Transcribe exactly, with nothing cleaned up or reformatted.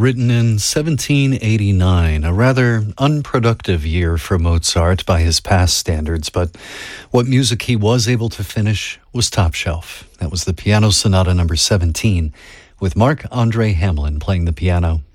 Written in seventeen eighty-nine, a rather unproductive year for Mozart by his past standards, but what music he was able to finish was top shelf. That was the Piano Sonata number seventeen, with Mark Andre Hamlin playing the piano